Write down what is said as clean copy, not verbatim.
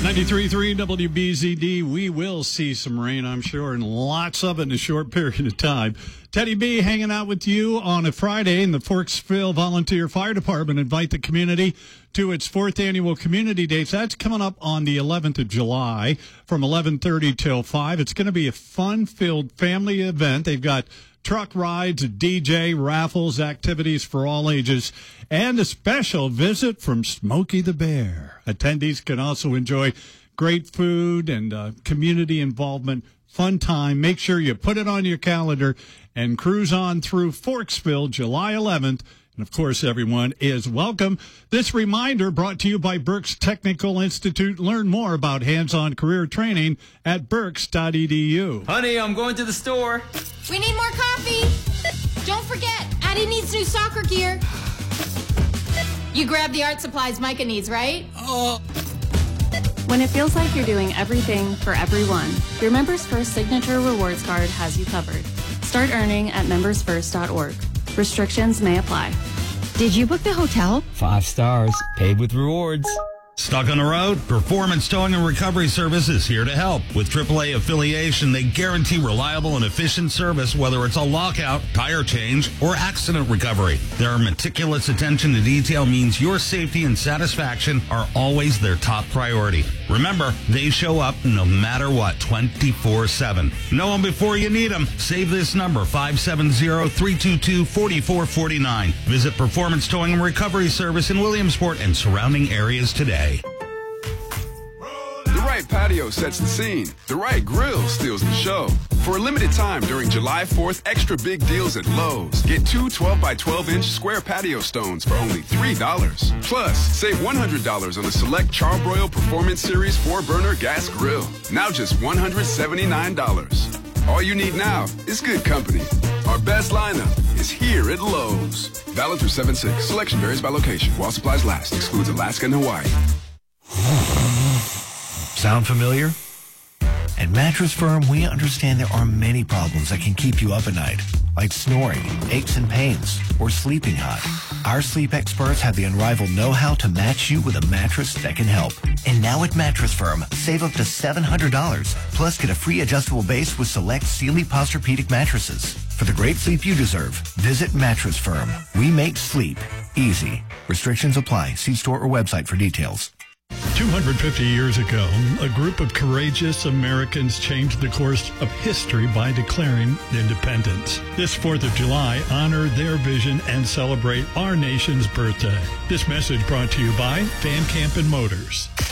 93.3 WBZD. We will see some rain, I'm sure, and lots of it in a short period of time. Teddy B hanging out with you on a Friday, and the Forksville Volunteer Fire Department invite the community to its 4th annual Community Days. That's coming up on the 11th of July from 11:30 till 5. It's going to be a fun-filled family event. They've got truck rides, a DJ, raffles, activities for all ages, and a special visit from Smokey the Bear. Attendees can also enjoy great food and community involvement, fun time. Make sure you put it on your calendar and cruise on through Forksville, July 11th. And, of course, everyone is welcome. This reminder brought to you by Berks Technical Institute. Learn more about hands-on career training at berks.edu. Honey, I'm going to the store. We need more coffee. Don't forget, Addie needs new soccer gear. You grabbed the art supplies Micah needs, right? When it feels like you're doing everything for everyone, your Members First Signature Rewards Card has you covered. Start earning at membersfirst.org. Restrictions may apply. Did you book the hotel? 5 stars, paid with rewards. Stuck on the road? Performance Towing and Recovery Service is here to help. With AAA affiliation, they guarantee reliable and efficient service, whether it's a lockout, tire change, or accident recovery. Their meticulous attention to detail means your safety and satisfaction are always their top priority. Remember, they show up no matter what, 24/7. Know them before you need them. Save this number, 570-322-4449. Visit Performance Towing and Recovery Service in Williamsport and surrounding areas today. The right patio sets the scene. The right grill steals the show. For a limited time during July 4th, extra big deals at Lowe's. Get 2 12-by-12-inch square patio stones for only $3. Plus, save $100 on the select Charbroil Performance Series 4-burner gas grill. Now just $179. All you need now is good company. Our best lineup is here at Lowe's. Valid through 7/6. Selection varies by location. While supplies last. Excludes Alaska and Hawaii. Sound familiar? At Mattress Firm, we understand there are many problems that can keep you up at night, like snoring, aches and pains, or sleeping hot. Our sleep experts have the unrivaled know-how to match you with a mattress that can help. And now at Mattress Firm, save up to $700, plus get a free adjustable base with select Sealy Posturepedic mattresses. For the great sleep you deserve, visit Mattress Firm. We make sleep easy. Restrictions apply. See store or website for details. 250 years ago, a group of courageous Americans changed the course of history by declaring independence. This 4th of July, honor their vision and celebrate our nation's birthday. This message brought to you by Van Campen Motors.